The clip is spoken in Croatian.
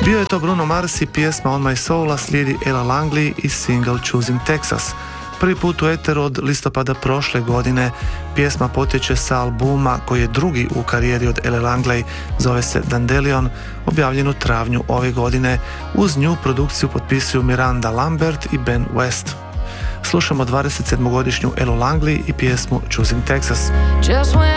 Bio je to Bruno Mars i pjesma On My Soul, a slijedi Ella Langley i single Choosing Texas. Prvi put u eteru od listopada prošle godine. Pjesma potječe sa albuma koji je drugi u karijeri od Elle Langley, zove se Dandelion, objavljen u travnju ove godine. Uz nju produkciju potpisuju Miranda Lambert i Ben West. Slušamo 27-godišnju Ellu Langley i pjesmu Choosing Texas. Just when